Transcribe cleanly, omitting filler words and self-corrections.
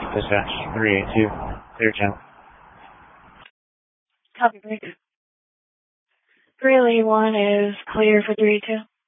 Dispatch 382, clear channel. Copy, break. Greeley 1 is clear for 382.